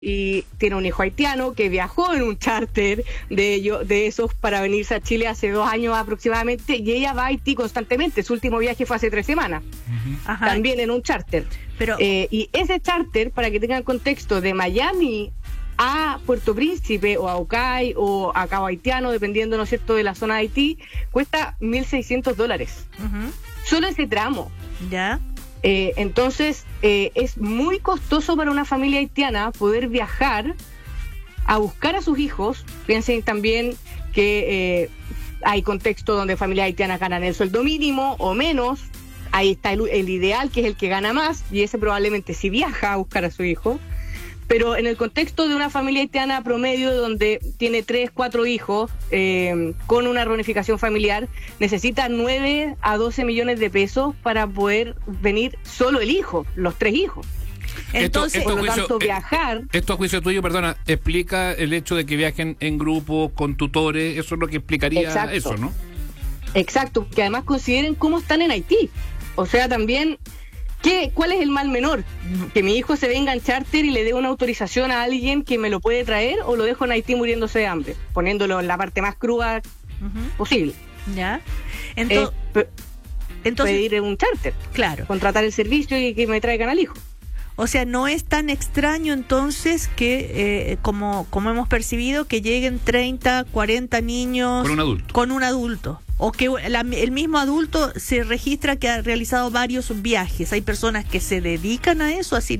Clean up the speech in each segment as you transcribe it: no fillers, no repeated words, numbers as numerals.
y tiene un hijo haitiano que viajó en un charter de esos para venirse a Chile hace 2 años aproximadamente, y ella va a Haití constantemente. Su último viaje fue hace 3 semanas, también en un charter. Pero y ese charter, para que tengan contexto, de Miami a Puerto Príncipe o a Ocay o a Cabo Haitiano, dependiendo, ¿no es cierto?, de la zona de Haití, cuesta $1,600. Solo ese tramo. ¿Ya? Entonces, es muy costoso para una familia haitiana poder viajar a buscar a sus hijos. Piensen también que hay contextos donde familias haitianas ganan el sueldo mínimo o menos. Ahí está el ideal, que es el que gana más, y ese probablemente sí viaja a buscar a su hijo. Pero en el contexto de una familia haitiana promedio donde tiene 3, 4 hijos, con una reunificación familiar, necesita 9 a 12 millones de pesos para poder venir solo el hijo, los 3 hijos. Entonces, por lo tanto, viajar... Esto a juicio tuyo, perdona, explica el hecho de que viajen en grupo, con tutores, eso es lo que explicaría. Exacto. Eso, ¿no? Exacto, que además consideren cómo están en Haití. O sea, también... ¿Cuál es el mal menor? ¿Que mi hijo se venga en charter y le dé una autorización a alguien que me lo puede traer, o lo dejo en Haití muriéndose de hambre? Poniéndolo en la parte más cruda posible. ¿Ya? Entonces pedir un charter. Claro. Contratar el servicio y que me traigan al hijo. O sea, no es tan extraño entonces que, como hemos percibido, que lleguen 30, 40 niños con un adulto. O que el mismo adulto se registra que ha realizado varios viajes. Hay personas que se dedican a eso, así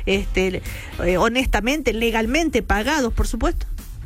honestamente, legalmente, pagados, por supuesto.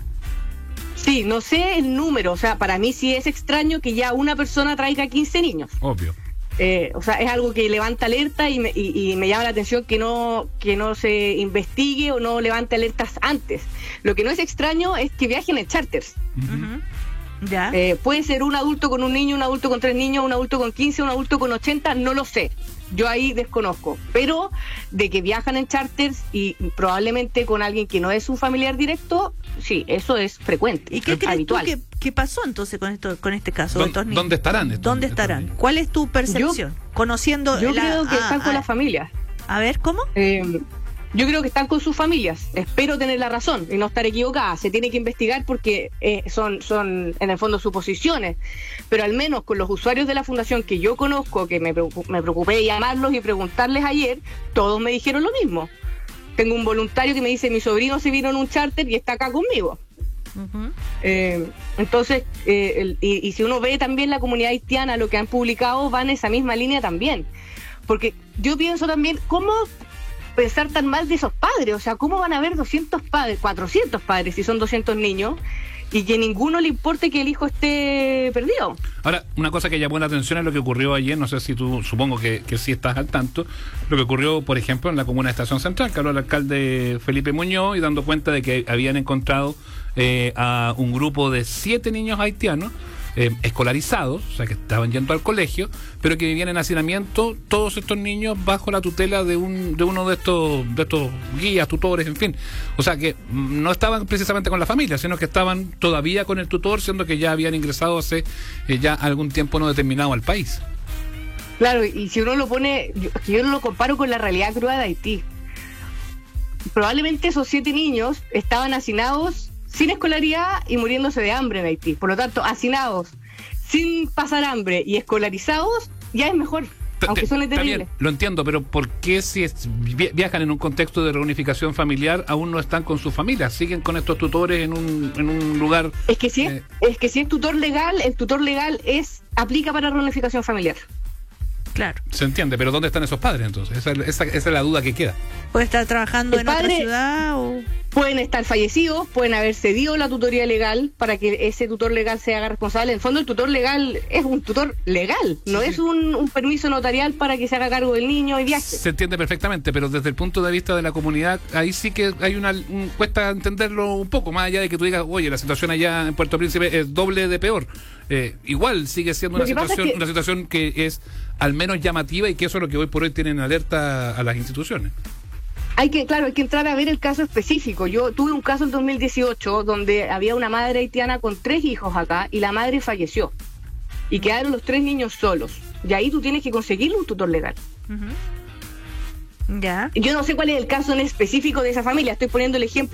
Sí, no sé el número. O sea, para mí sí es extraño que ya una persona traiga 15 niños. Obvio. O sea, es algo que levanta alerta y me llama la atención que no se investigue o no levante alertas antes. Lo que no es extraño es que viajen en charters. ¿Ya? Puede ser un adulto con un niño, un adulto con 3 niños, un adulto con 15, un adulto con 80, no lo sé. Yo ahí desconozco. Pero de que viajan en charters y probablemente con alguien que no es un familiar directo, sí, eso es frecuente. ¿Y qué crees habitual. Tú qué pasó entonces con este caso de estos niños? ¿Dónde estarán? ¿Dónnde estarán? ¿Cuál es tu percepción? Conociendo yo creo que están con las familias. A ver, ¿cómo? Yo creo que están con sus familias. Espero tener la razón y no estar equivocada. Se tiene que investigar porque son en el fondo suposiciones. Pero al menos con los usuarios de la fundación que yo conozco, que me preocupé de llamarlos y preguntarles ayer, todos me dijeron lo mismo. Tengo un voluntario que me dice: mi sobrino se vino en un charter y está acá conmigo. Entonces, y si uno ve también la comunidad haitiana, lo que han publicado va en esa misma línea también. Porque yo pienso también, ¿cómo pensar tan mal de esos padres? O sea, ¿cómo van a haber 200 padres, 400 padres si son 200 niños, y que ninguno le importe que el hijo esté perdido? Ahora, una cosa que llamó la atención es lo que ocurrió ayer, no sé si tú, supongo que sí estás al tanto, lo que ocurrió, por ejemplo, en la comuna de Estación Central, que habló el alcalde Felipe Muñoz y dando cuenta de que habían encontrado a un grupo de 7 niños haitianos escolarizados, o sea que estaban yendo al colegio, pero que vivían en hacinamiento, todos estos niños bajo la tutela de uno de estos guías, tutores, en fin. O sea que no estaban precisamente con la familia, sino que estaban todavía con el tutor, siendo que ya habían ingresado hace ya algún tiempo no determinado al país. Claro, y si uno lo pone, yo lo comparo con la realidad cruda de Haití. Probablemente esos 7 niños estaban hacinados sin escolaridad y muriéndose de hambre en Haití. Por lo tanto, hacinados sin pasar hambre y escolarizados ya es mejor, aunque suene terrible. También, lo entiendo, pero ¿por qué si viajan en un contexto de reunificación familiar aún no están con su familia? ¿Siguen con estos tutores en un lugar? Es que si es tutor legal, el tutor legal aplica para reunificación familiar. Claro. Se entiende, pero ¿dónde están esos padres entonces? Esa es la duda que queda. ¿Puede estar trabajando en otra ciudad o...? Pueden estar fallecidos, pueden haber cedido la tutoría legal para que ese tutor legal se haga responsable. En el fondo, el tutor legal es un tutor legal, no es un permiso notarial para que se haga cargo del niño y viaje. Se entiende perfectamente, pero desde el punto de vista de la comunidad, ahí sí que hay cuesta entenderlo un poco, más allá de que tú digas, oye, la situación allá en Puerto Príncipe es doble de peor. Igual sigue siendo una situación que es al menos llamativa, y que eso es lo que hoy por hoy tienen alerta a las instituciones. Hay que entrar a ver el caso específico. Yo tuve un caso en 2018 donde había una madre haitiana con 3 hijos acá y la madre falleció. Y quedaron los 3 niños solos. Y ahí tú tienes que conseguirle un tutor legal. Ya. Yo no sé cuál es el caso en específico de esa familia, estoy poniendo el ejemplo